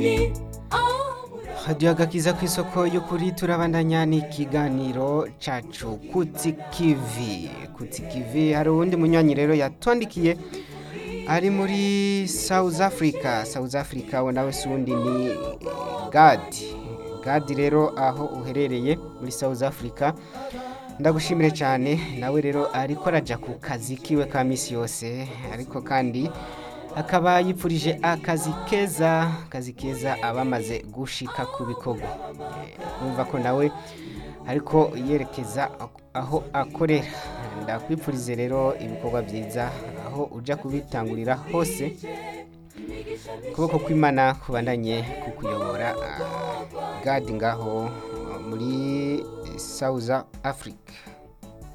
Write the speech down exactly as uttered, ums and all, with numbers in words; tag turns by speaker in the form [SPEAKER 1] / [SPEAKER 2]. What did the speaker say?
[SPEAKER 1] hadiyo agakiza ku isoko y'ukuri turabandanya n'ikiganiro cacu Kutsi Kivi. Kutsi Kivi hari uwundi munywanyi rero yatwandikiye ari muri South Africa. South Africa we nawe sundi ni Gadi. Gadi rero aho uherereye muri South Africa ndagushimire cyane, nawe rero ariko araja ku kazi kiwe ka misi yose, ariko kandi akaba yipfurije akazi keza akazi keza abamaze gushika ku bikorwa. Numva ko nawe ariko yerekeza aho akorera. Ndakwipfurize rero ibikorwa byiza aho uja kubitangurira hose, kuboko kw'Imana kubandanye kukuyobora. Gadi ngaho muri South Africa.